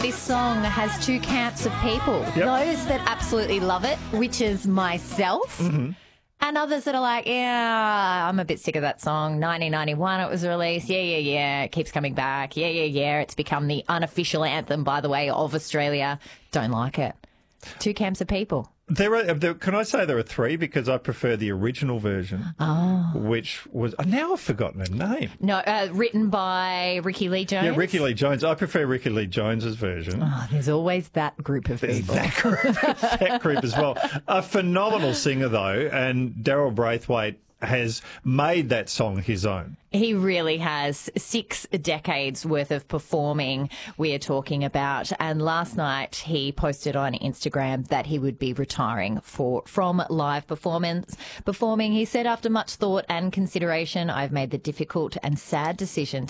This song has two camps of people. Yep. Those that absolutely love it, which is myself, and others that are like, yeah, I'm a bit sick of that song. 1991 it was released. Yeah. It keeps coming back. Yeah. It's become the unofficial anthem, by the way, of Australia. Don't like it. Two camps of people. Can I say there are three, because I prefer the original version, which was now I've forgotten her name. No, written by Ricky Lee Jones. Yeah, Ricky Lee Jones. I prefer Ricky Lee Jones's version. Oh, there's always that group of people. That group as well. A phenomenal singer though, and Daryl Braithwaite has made that song his own. He really has. 6 decades worth of performing we are talking about. And last night he posted on Instagram that he would be retiring from live performing. He said, after much thought and consideration, I've made the difficult and sad decision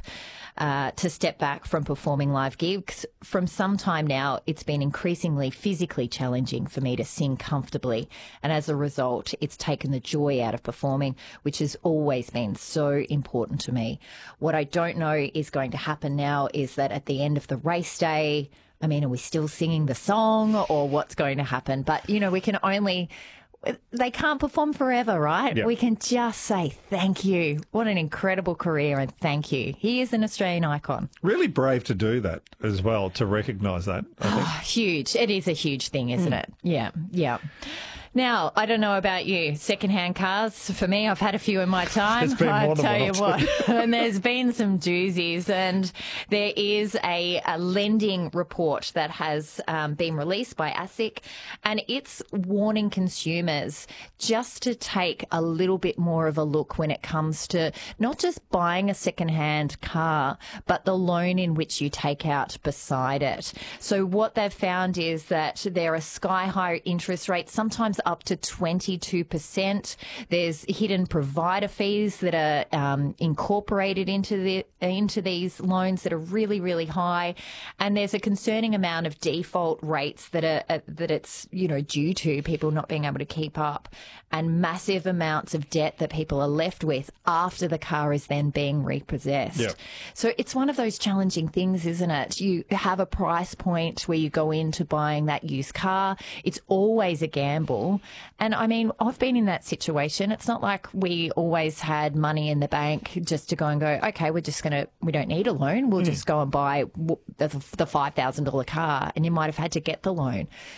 to step back from performing live gigs. From some time now, it's been increasingly physically challenging for me to sing comfortably. And as a result, it's taken the joy out of performing, which has always been so important to me. What I don't know is going to happen now is that at the end of the race day, I mean, are we still singing the song or what's going to happen? But, we can only... They can't perform forever, right? Yep. We can just say thank you. What an incredible career, and thank you. He is an Australian icon. Really brave to do that as well, to recognise that, I think. Huge. It is a huge thing, isn't it? Yeah. Now, I don't know about you, second-hand cars. For me, I've had a few in my time. There's been more than I tell you one or what, and there's been some doozies. And there is a lending report that has been released by ASIC, and it's warning consumers just to take a little bit more of a look when it comes to not just buying a second-hand car, but the loan in which you take out beside it. So what they've found is that there are sky-high interest rates, sometimes up to 22%. There's hidden provider fees that are incorporated into these loans that are really, really high, and there's a concerning amount of default rates that it's due to people not being able to keep up, and massive amounts of debt that people are left with after the car is then being repossessed. Yep. So it's one of those challenging things, isn't it? You have a price point where you go into buying that used car. It's always a gamble. And I mean, I've been in that situation. It's not like we always had money in the bank just to go and go, okay, we don't need a loan. We'll just go and buy the $5,000 car, and you might have had to get the loan.